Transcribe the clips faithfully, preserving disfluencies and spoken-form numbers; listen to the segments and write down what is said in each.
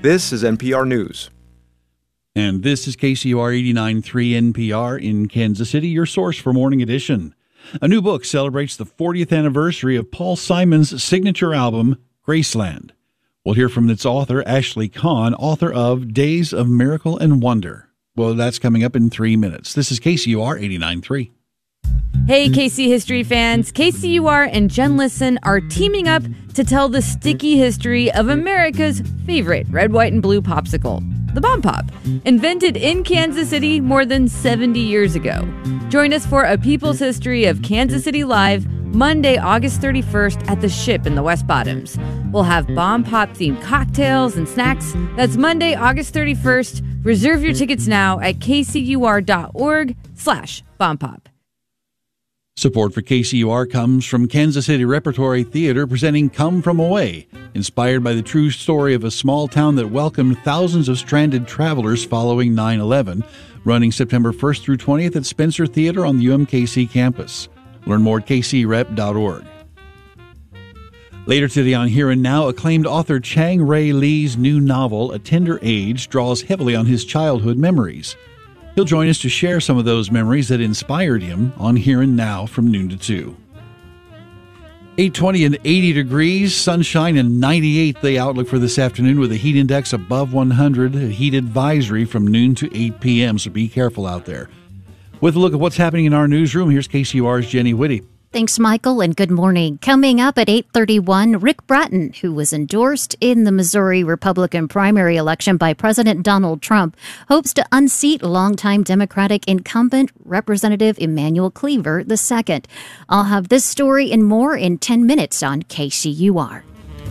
This is N P R News. And this is K C U R eighty-nine point three N P R in Kansas City, your source for Morning Edition. A new book celebrates the fortieth anniversary of Paul Simon's signature album, Graceland. We'll hear from its author, Ashley Kahn, author of Days of Miracle and Wonder. Well, that's coming up in three minutes. This is K C U R eighty-nine point three. Hey, K C history fans. K C U R and Jen Listen are teaming up to tell the sticky history of America's favorite red, white, and blue popsicle, the Bomb Pop, invented in Kansas City more than seventy years ago. Join us for A People's History of Kansas City Live, Monday, August thirty-first at the Ship in the West Bottoms. We'll have Bomb Pop-themed cocktails and snacks. That's Monday, August thirty-first. Reserve your tickets now at kcur.org slash Bomb Pop. Support for K C U R comes from Kansas City Repertory Theater presenting Come From Away, inspired by the true story of a small town that welcomed thousands of stranded travelers following nine eleven, running September first through twentieth at Spencer Theater on the U M K C campus. Learn more at k c rep dot org. Later today on Here and Now, acclaimed author Chang Ray Lee's new novel, A Tender Age, draws heavily on his childhood memories. He'll join us to share some of those memories that inspired him on Here and Now from noon to two. eight twenty and eighty degrees, sunshine, and ninety-eight the outlook for this afternoon with a heat index above one hundred, a heat advisory from noon to eight p.m., so be careful out there. With a look at what's happening in our newsroom, here's K C U R's Jenny Whitty. Thanks, Michael, and good morning. Coming up at eight thirty-one, Rick Bratton, who was endorsed in the Missouri Republican primary election by President Donald Trump, hopes to unseat longtime Democratic incumbent Representative Emanuel Cleaver the second. I'll have this story and more in ten minutes on K C U R.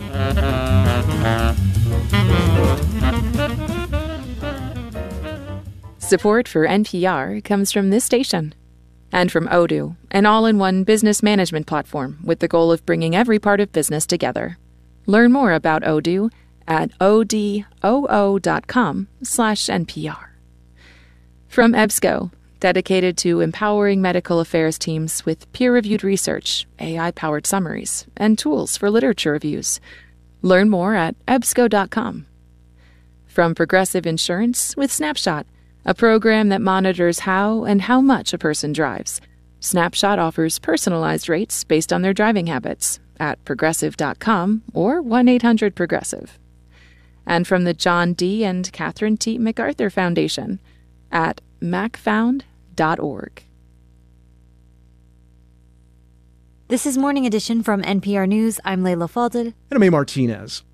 Support for N P R comes from this station. And from Odoo, an all-in-one business management platform with the goal of bringing every part of business together. Learn more about Odoo at odoo.com slash NPR. From EBSCO, dedicated to empowering medical affairs teams with peer-reviewed research, A I-powered summaries, and tools for literature reviews. Learn more at ebsco dot com. From Progressive Insurance with Snapshot, a program that monitors how and how much a person drives. Snapshot offers personalized rates based on their driving habits at progressive dot com or one eight hundred progressive. And from the John D. and Catherine T. MacArthur Foundation at mac found dot org. This is Morning Edition from N P R News. I'm Layla Falded. And I'm A. Martinez.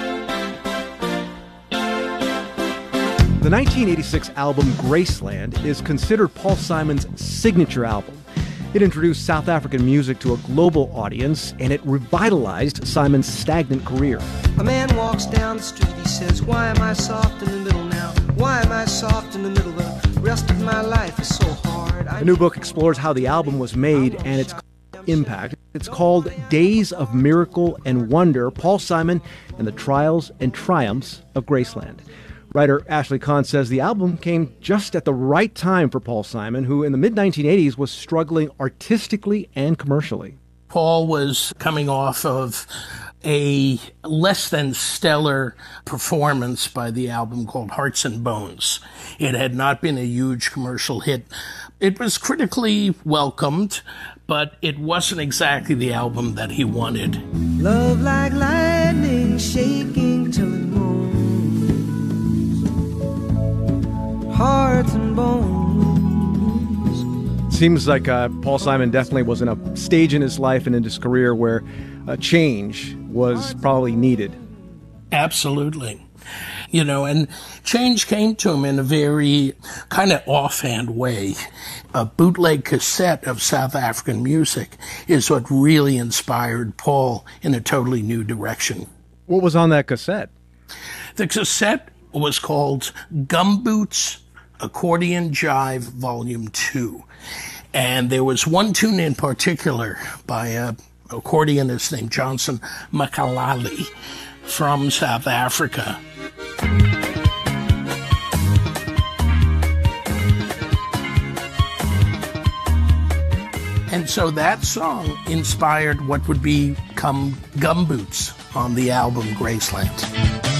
The nineteen eighty-six album Graceland is considered Paul Simon's signature album. It introduced South African music to a global audience, and it revitalized Simon's stagnant career. A man walks down the street, he says, why am I soft in the middle now? Why am I soft in the middle? The rest of my life is so hard. The new book explores how the album was made and its impact. It's called Days of Miracle and Wonder, Paul Simon and the Trials and Triumphs of Graceland. Writer Ashley Kahn says the album came just at the right time for Paul Simon, who in the mid nineteen eighties was struggling artistically and commercially. Paul was coming off of a less than stellar performance by the album called Hearts and Bones. It had not been a huge commercial hit. It was critically welcomed, but it wasn't exactly the album that he wanted. Love like lightning shaking till it moans. Hearts and bones. Seems like uh, Paul Simon definitely was in a stage in his life and in his career where a change was probably needed. Absolutely. You know, and change came to him in a very kind of offhand way. A bootleg cassette of South African music is what really inspired Paul in a totally new direction. What was on that cassette? The cassette was called Gumboots Accordion Jive Volume two. And there was one tune in particular by a accordionist named Johnson Makalali from South Africa. And so that song inspired what would become Gumboots on the album Graceland.